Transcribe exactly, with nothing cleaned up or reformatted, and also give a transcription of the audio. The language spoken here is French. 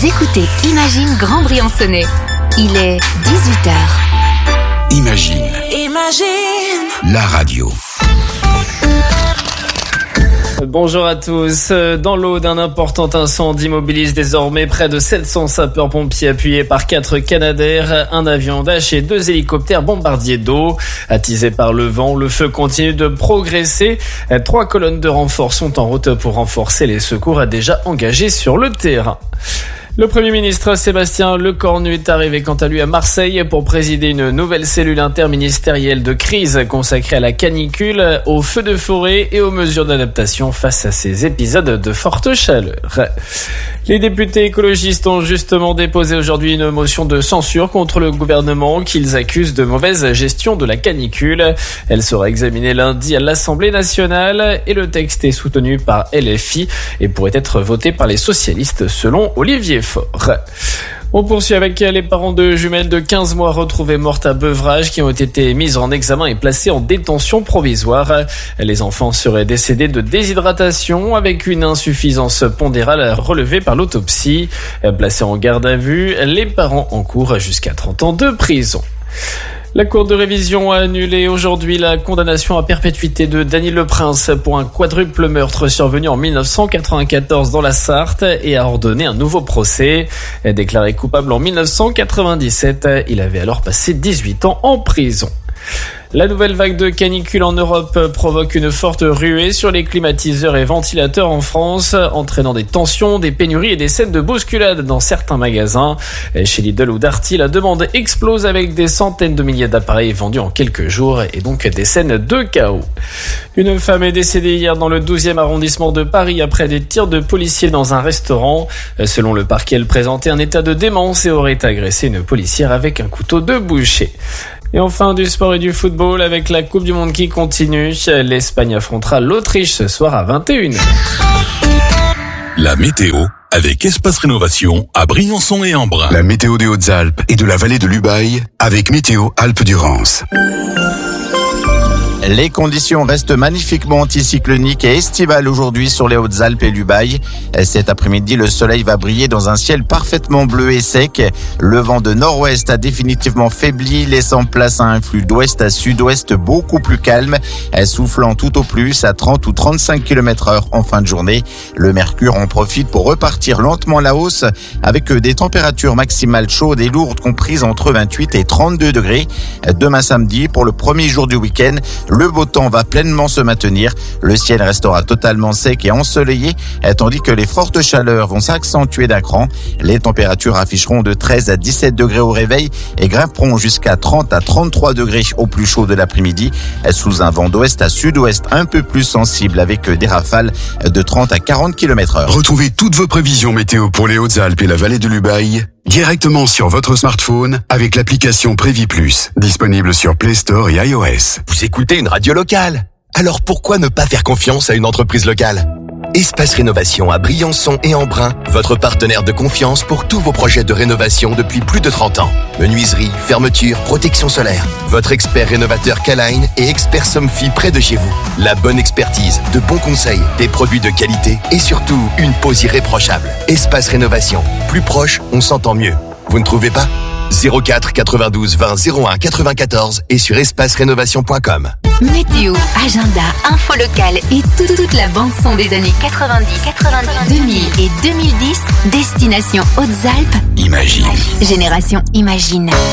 Vous écoutez Imagine Grand Briançonnais. Il est dix-huit heures. Imagine. Imagine. La radio. Bonjour à tous. Dans l'Aude, un important incendie mobilise désormais près de sept cents sapeurs-pompiers appuyés par quatre Canadair, un avion Dash et deux hélicoptères bombardiers d'eau. Attisé par le vent, le feu continue de progresser. Trois colonnes de renfort sont en route pour renforcer les secours déjà engagés sur le terrain. Le Premier ministre Sébastien Lecornu est arrivé quant à lui à Marseille pour présider une nouvelle cellule interministérielle de crise consacrée à la canicule, aux feux de forêt et aux mesures d'adaptation face à ces épisodes de forte chaleur. Les députés écologistes ont justement déposé aujourd'hui une motion de censure contre le gouvernement qu'ils accusent de mauvaise gestion de la canicule. Elle sera examinée lundi à l'Assemblée nationale et le texte est soutenu par L F I et pourrait être voté par les socialistes selon Olivier Faure. On poursuit avec les parents de jumelles de quinze mois retrouvées mortes à Beuvrages qui ont été mises en examen et placées en détention provisoire. Les enfants seraient décédés de déshydratation avec une insuffisance pondérale relevée par l'autopsie. Placés en garde à vue, les parents encourent jusqu'à trente ans de prison. La Cour de révision a annulé aujourd'hui la condamnation à perpétuité de Dany Leprince pour un quadruple meurtre survenu en dix-neuf cent quatre-vingt-quatorze dans la Sarthe et a ordonné un nouveau procès. Déclaré coupable en dix-neuf cent quatre-vingt-dix-sept, il avait alors passé dix-huit ans en prison. La nouvelle vague de canicule en Europe provoque une forte ruée sur les climatiseurs et ventilateurs en France, entraînant des tensions, des pénuries et des scènes de bousculade dans certains magasins. Chez Lidl ou Darty, la demande explose avec des centaines de milliers d'appareils vendus en quelques jours et donc des scènes de chaos. Une femme est décédée hier dans le douzième arrondissement de Paris après des tirs de policiers dans un restaurant. Selon le parquet, elle présentait un état de démence et aurait agressé une policière avec un couteau de boucher. Et enfin, du sport et du football avec la Coupe du Monde qui continue. L'Espagne affrontera l'Autriche ce soir à vingt et une heures. La météo avec Espace Rénovation à Briançon et Embrun. La météo des Hautes-Alpes et de la vallée de l'Ubaye avec Météo Alpes-Durance. Les conditions restent magnifiquement anticycloniques et estivales aujourd'hui sur les Hautes-Alpes et l'Ubaye. Cet après-midi, le soleil va briller dans un ciel parfaitement bleu et sec. Le vent de nord-ouest a définitivement faibli, laissant place à un flux d'ouest à sud-ouest beaucoup plus calme, soufflant tout au plus à trente ou trente-cinq kilomètres heure en fin de journée. Le mercure en profite pour repartir lentement à la hausse avec des températures maximales chaudes et lourdes comprises entre vingt-huit et trente-deux degrés. Demain samedi, pour le premier jour du week-end, le beau temps va pleinement se maintenir. Le ciel restera totalement sec et ensoleillé, tandis que les fortes chaleurs vont s'accentuer d'un cran. Les températures afficheront de treize à dix-sept degrés au réveil et grimperont jusqu'à trente à trente-trois degrés au plus chaud de l'après-midi, sous un vent d'ouest à sud-ouest un peu plus sensible avec des rafales de trente à quarante kilomètres heure. Retrouvez toutes vos prévisions météo pour les Hautes-Alpes et la vallée de l'Ubaye directement sur votre smartphone avec l'application Prévis Plus, disponible sur Play Store et iOS. Vous écoutez une radio locale, alors pourquoi ne pas faire confiance à une entreprise locale ? Espace Rénovation à Briançon et Embrun, votre partenaire de confiance pour tous vos projets de rénovation depuis plus de trente ans. Menuiserie, fermeture, protection solaire. Votre expert rénovateur K-Line et expert Somfy près de chez vous. La bonne expertise, de bons conseils, des produits de qualité et surtout une pose irréprochable. Espace Rénovation, plus proche, on s'entend mieux. Vous ne trouvez pas ? zéro quatre quatre-vingt-douze vingt zéro un quatre-vingt-quatorze et sur espace rénovation point com. Météo, agenda, info locale et tout, toute la bande-son des années quatre-vingt-dix, quatre-vingt-dix, deux mille et deux mille dix. Destination Hautes-Alpes. Imagine. Génération Imagine.